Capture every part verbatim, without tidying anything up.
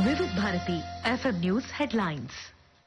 వివిధ Bharati FM news headlines.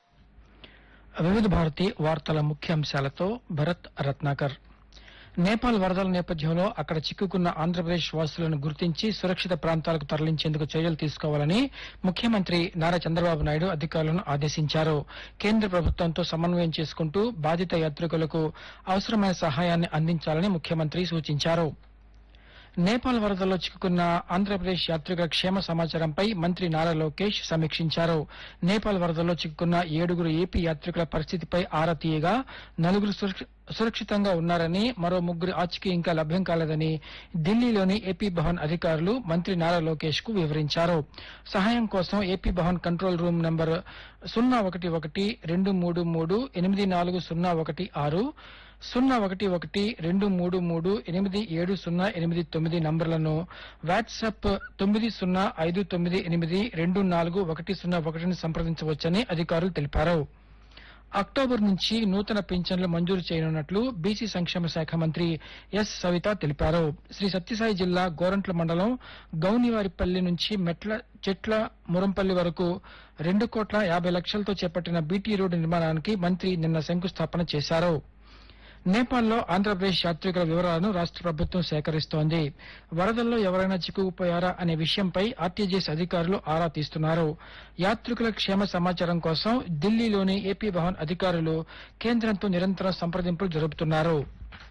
వివిధ భారతి వార్తల ముఖ్యాంశాలతో భరత్ రత్నాకర్. నేపాల్ వరదల నేపథ్యంలో అక్కడ చిక్కుకున్న ఆంధ్రప్రదేశ్ వాసులను గుర్తించి సురక్షిత ప్రాంతాలకు తరలించేందుకు చర్యలు తీసుకోవాలని ముఖ్యమంత్రి నారా చంద్రబాబు నాయుడు అధికారులను ఆదేశించారు. కేంద్ర ప్రభుత్వంతో సమన్వయం చేసుకుంటూ బాధిత యాత్రికులకు అవసరమైన సహాయాన్ని అందించాలని ముఖ్యమంత్రి సూచించారు. నేపాల్ వరదల్లో చిక్కుకున్న ఆంధ్రప్రదేశ్ యాత్రికుల క్షేమ సమాచారంపై మంత్రి నారా లోకేష్ సమీక్షించారు. నేపాల్ వరదల్లో చిక్కుకున్న ఏడుగురు ఏపీ యాత్రికుల పరిస్థితిపై ఆరా తీయగా నలుగురు సురక్షితంగా ఉన్నారని, మరో ముగ్గురు ఆచూకీ ఇంకా లభ్యం కాలేదని ఢిల్లీలోని ఏపీ భవన్ అధికారులు మంత్రి నారా లోకేష్ కు వివరించారు. సహాయం కోసం AP Bhavan control room number సున్నా ఒకటి ఒకటి రెండు మూడు మూడు ఎనిమిది నాలుగు సున్నా ఒకటి ఆరు సున్నా ఒకటి ఒకటి రెండు మూడు మూడు ఎనిమిది ఏడు సున్నా ఎనిమిది తొమ్మిది నంబర్లను వాట్సాప్ తొమ్మిది సున్నా ఐదు తొమ్మిది ఎనిమిది రెండు నాలుగు ఒకటి సున్నా ఒకటిని సంప్రదించవచ్చని అధికారులు తెలిపారు. అక్టోబర్ నుంచి నూతన పింఛన్లు మంజూరు చేయనున్నట్లు బీసీ సంక్షేమ శాఖ మంత్రి ఎస్ సవిత తెలిపారు. శ్రీ సత్యసాయి జిల్లా గోరంట్ల మండలం గౌనివారిపల్లి నుంచి మెట్ల చెట్ల మురంపల్లి వరకు రెండు కోట్ల యాభై లక్షలతో చేపట్టిన బీటీ రోడ్డు నిర్మాణానికి మంత్రి నిన్న శంకుస్థాపన చేశారు. నేపాల్లో ఆంధ్రప్రదేశ్ యాత్రికుల వివరాలను రాష్ట ప్రభుత్వం సేకరిస్తోంది. వరదల్లో ఎవరైనా చిక్కుకుపోయారా అనే విషయంపై ఆర్టీజీఎస్ అధికారులు ఆరా తీస్తున్నారు. యాత్రికుల క్షేమ సమాచారం కోసం ఢిల్లీలోని ఏపీ భవన్ అధికారులు కేంద్రంతో నిరంతరం సంప్రదింపులు జరుపుతున్నారు.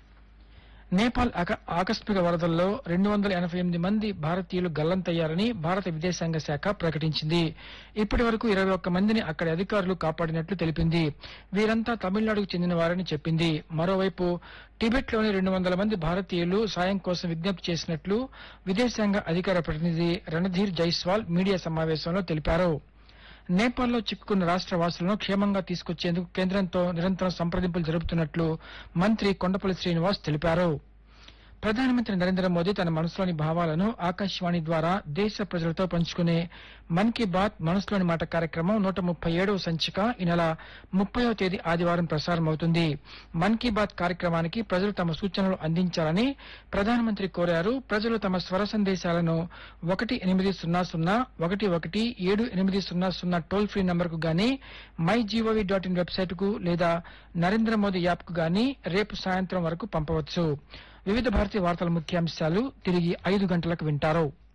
నేపాల్ ఆకస్మిక వరదల్లో రెండు వందల ఎనభై ఎనిమిది మంది భారతీయులు గల్లంతయ్యారని భారత విదేశాంగ శాఖ ప్రకటించింది. ఇప్పటి వరకు ఇరవై ఒక్క మందిని అక్కడి అధికారులు కాపాడినట్లు తెలిపింది. వీరంతా తమిళనాడుకు చెందిన వారని చెప్పింది. మరోవైపు టిబెట్ లోని రెండు వందల మంది భారతీయులు సాయం కోసం విజ్ఞప్తి చేసినట్లు విదేశాంగ అధికార ప్రతినిధి రణధీర్ జైస్వాల్ మీడియా సమావేశంలో తెలిపారు. నేపాల్లో చిక్కుకున్న రాష్ట వాసులను క్షేమంగా తీసుకొచ్చేందుకు కేంద్రంతో నిరంతరం సంప్రదింపులు జరుపుతున్నట్లు మంత్రి కొండపల్లి శ్రీనివాస్ తెలిపారు. ప్రధానమంత్రి నరేంద్ర మోదీ తన మనసులోని భావాలను ఆకాశవాణి ద్వారా దేశ ప్రజలతో పంచుకునే మన్ కీ బాత్ మనసులోని మాట కార్యక్రమం నూట ముప్పై ఏడవ సంచిక ఈ నెల ముప్పైవ తేదీ ఆదివారం ప్రసారమవుతుంది. మన్ కీ బాత్ కార్యక్రమానికి ప్రజలు తమ సూచనలు అందించాలని ప్రధానమంత్రి కోరారు. ప్రజలు తమ స్వర సందేశాలను ఒకటి ఎనిమిది సున్నా సున్నా ఒకటి ఒకటి ఏడు ఎనిమిది సున్నా సున్నా టోల్ ఫ్రీ నంబర్ కు గానీ, my GOV dot in website కు లేదా నరేంద్ర మోదీ యాప్ కు గానీ రేపు సాయంత్రం వరకు పంపవచ్చు. వివిధ భారతీయ వార్తల ముఖ్యాంశాలు తిరిగి ఐదు గంటలకు వింటారు.